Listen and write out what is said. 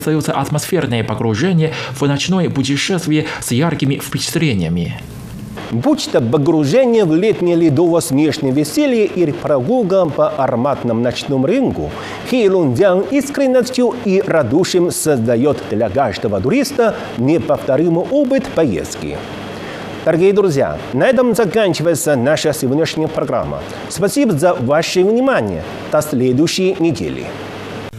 Создается атмосферное погружение в ночное путешествие с яркими впечатлениями. Будь то погружение в летнее ледово-снежное веселье или прогулка по ароматному ночному рынку, Хэйлунцзян искренностью и радушием создает для каждого туриста неповторимый опыт поездки. Дорогие друзья, на этом заканчивается наша сегодняшняя программа. Спасибо за ваше внимание. До следующей недели.